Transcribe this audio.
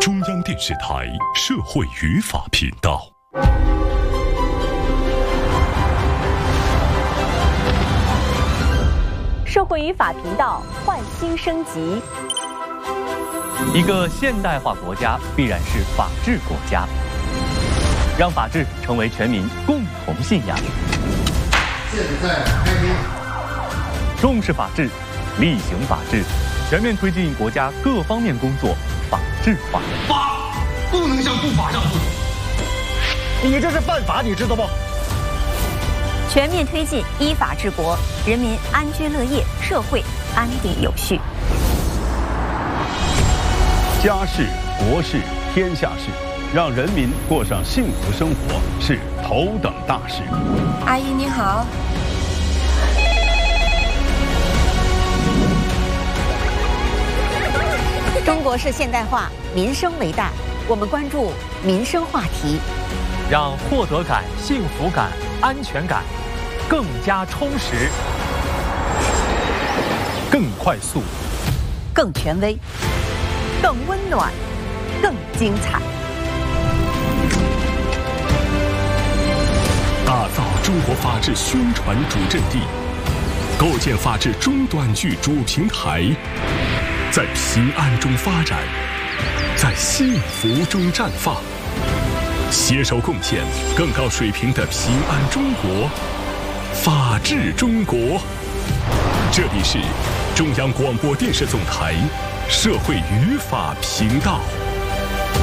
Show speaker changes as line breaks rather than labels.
中央电视台社会语法频道。
社会语法频道焕新升级。
一个现代化国家必然是法治国家，让法治成为全民共同信仰。
现在开庭。
重视法治，厉行法治，全面推进国家各方面工作法治化。
法不能向不法让步，
你这是犯法，你知道不？
全面推进依法治国，人民安居乐业，社会安定有序。
家事、国事、天下事，让人民过上幸福生活是头等大事。
阿姨你好。
中国式现代化，民生为大，我们关注民生话题，
让获得感、幸福感、安全感更加充实、更快速、
更权威、更温暖、更精彩。
打造中国法治宣传主阵地，构建法治中短剧主平台，在平安中发展，在幸福中绽放，携手贡献更高水平的平安中国、法治中国。这里是中央广播电视总台社会语法频道。